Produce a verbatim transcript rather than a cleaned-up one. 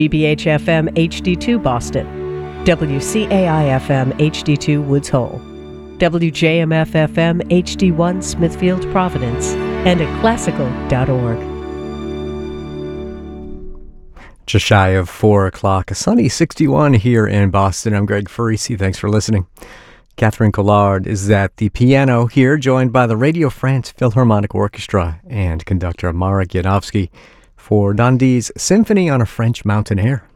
B B H F M H D two Boston, W C A I F M H D two Woods Hole, W J M F F M H D one Smithfield Providence, and at classical dot org. Just shy of four o'clock, a sunny sixty-one here in Boston. I'm Greg Farisi. Thanks for listening. Catherine Collard is at the piano here, joined by the Radio France Philharmonic Orchestra and conductor Mara Gianowski for Dundee's Symphony on a French Mountain Air.